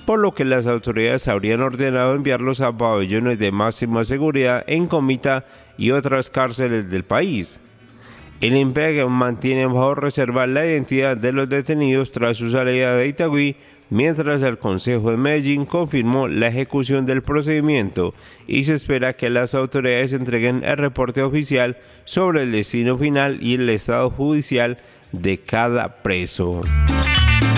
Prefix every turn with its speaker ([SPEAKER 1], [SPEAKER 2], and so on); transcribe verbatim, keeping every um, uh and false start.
[SPEAKER 1] por lo que las autoridades habrían ordenado enviarlos a pabellones de máxima seguridad en Comita y otras cárceles del país. El I N P E C mantiene bajo reserva la identidad de los detenidos tras su salida de Itagüí, mientras el Consejo de Medellín confirmó la ejecución del procedimiento y se espera que las autoridades entreguen el reporte oficial sobre el destino final y el estado judicial de cada preso.